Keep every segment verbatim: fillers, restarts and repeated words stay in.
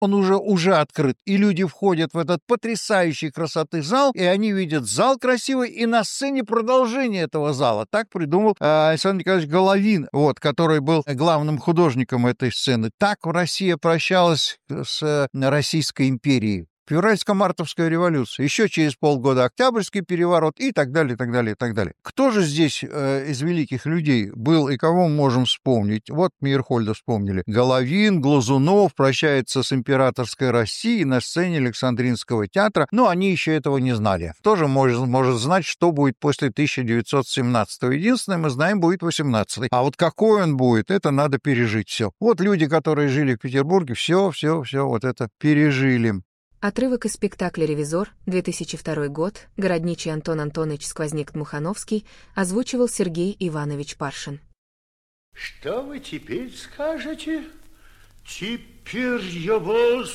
Он уже, уже открыт, и люди входят в этот потрясающей красоты зал, и они видят зал красивый, и на сцене продолжение этого зала. Так придумал э, Александр Николаевич Головин, вот, который был главным художником этой сцены. Так Россия прощалась с э, Российской империей. Февральско-мартовская революция, еще через полгода Октябрьский переворот и так далее, и так далее, и так далее. Кто же здесь э, из великих людей был и кого мы можем вспомнить? Вот Мейерхольда вспомнили. Головин, Глазунов прощается с императорской Россией на сцене Александринского театра, но они еще этого не знали. Тоже может, может знать, что будет после тысяча девятьсот семнадцатого. Единственное, мы знаем, будет восемнадцатый. А вот какой он будет, это надо пережить все. Вот люди, которые жили в Петербурге, все, все, все вот это пережили. Отрывок из спектакля «Ревизор», две тысячи второй год, городничий Антон Антонович Сквозняк-Дмухановский, озвучивал Сергей Иванович Паршин. Что вы теперь скажете? Теперь я вас...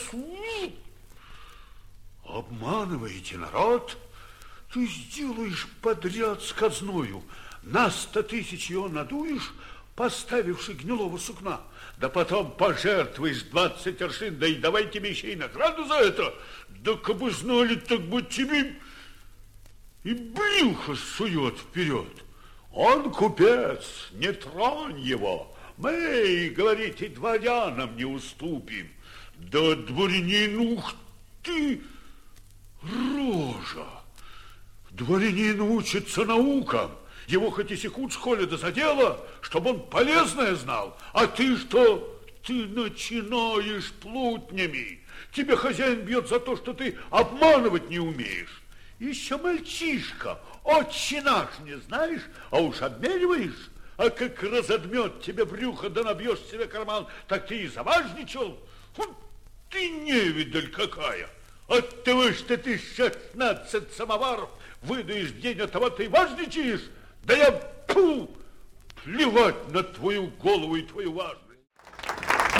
Обманываете народ? Ты сделаешь подряд с казною. На сто тысяч его надуешь, поставивши гнилого сукна. Да потом пожертвуешь двадцать аршин, да и давай тебе еще и награду за это. Да как бы знали, так бы тебе и брюхо сует вперед. Он купец, не тронь его. Мы, говорите, дворянам не уступим. Да дворянин, ух ты, рожа. Дворянин учится наукам. Его хоть и секут в школе, да за дело, чтобы он полезное знал. А ты что? Ты начинаешь плутнями. Тебе хозяин бьет за то, что ты обманывать не умеешь. Еще мальчишка, отче наш не знаешь, а уж обмериваешь. А как разодмет тебе брюхо, да набьешь себе карман, так ты и заважничал. Фу, ты невидаль какая. От того, что ты шестнадцать самоваров выдаешь в день, от того ты важничаешь. Да я, фу, плевать на твою голову и твою важность.